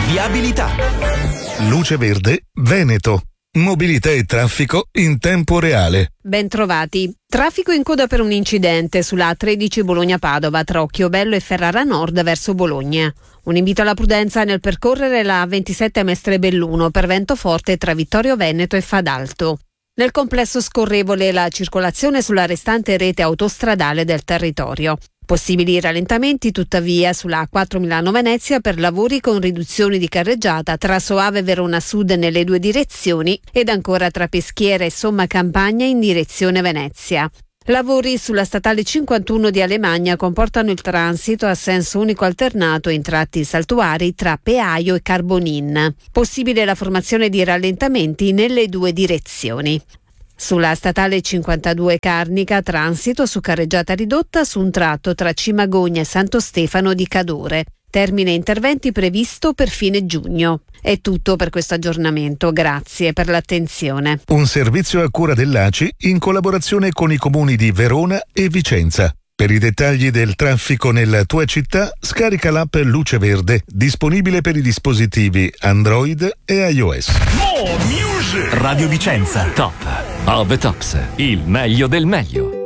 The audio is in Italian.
Viabilità. Luce Verde Veneto. Mobilità e traffico in tempo reale. Bentrovati. Traffico in coda per un incidente sulla A13 Bologna-Padova tra Occhiobello e Ferrara Nord verso Bologna. Un invito alla prudenza nel percorrere la A27 a Mestre Belluno per vento forte tra Vittorio Veneto e Fadalto. Nel complesso scorrevole la circolazione sulla restante rete autostradale del territorio. Possibili rallentamenti tuttavia sulla A4 Milano-Venezia per lavori con riduzioni di carreggiata tra Soave Verona Sud nelle due direzioni ed ancora tra Peschiera e Somma Campagna in direzione Venezia. Lavori sulla statale 51 di Alemagna comportano il transito a senso unico alternato in tratti saltuari tra Peaio e Carbonin. Possibile la formazione di rallentamenti nelle due direzioni. Sulla statale 52 Carnica, transito su carreggiata ridotta su un tratto tra Cimagogna e Santo Stefano di Cadore. Termine interventi previsto per fine giugno. È tutto per questo aggiornamento, grazie per l'attenzione. Un servizio a cura dell'ACI in collaborazione con i comuni di Verona e Vicenza. Per i dettagli del traffico nella tua città, scarica l'app Luce Verde, disponibile per i dispositivi Android e iOS. Radio Vicenza. Top of the Tops, il meglio del meglio.